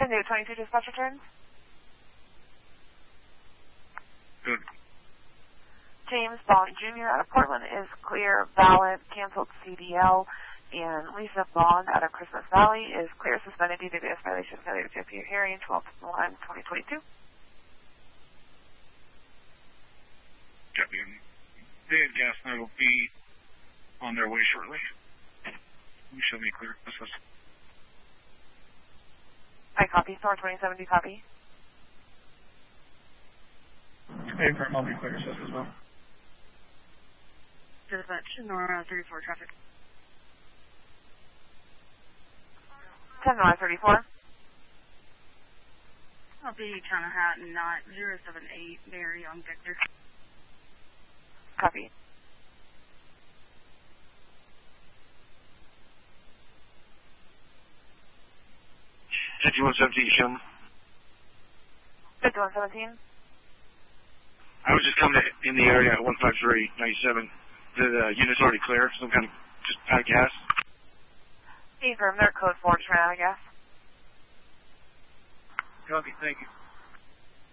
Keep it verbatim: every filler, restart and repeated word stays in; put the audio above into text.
Canoe twenty-two dispatch returns. Good. James Bond Junior out of Portland is clear, valid, canceled C D L. And Lisa Bond out of Christmas Valley is clear, suspended D W S violation, failure to appear hearing, twelve one twenty twenty-two. Copy. They and gas line will be on their way shortly. We shall be clear. This was. I copy. Thor twenty-seven, do you copy? Hey, firm, I'll be clear. This as well. Dispatch, Nora thirty-four traffic. ten Nora thirty-four. I'll be trying to hat and not zero seven eight Mary on Victor. Copy. fifty-one seventeen, show me. fifty-one seventeen. I was just coming in the area at one five three ninety-seven. The uh, unit's already clear. Some kind of just out of gas. Confirm, their code four ran out of gas. Copy, thank you.